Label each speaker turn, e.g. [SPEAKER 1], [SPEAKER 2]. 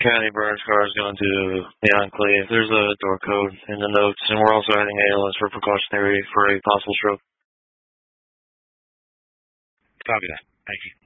[SPEAKER 1] County burns cars going to the Enclave. There's a door code in the notes, and we're also adding ALS for precautionary for a possible stroke.
[SPEAKER 2] Copy that. Thank you.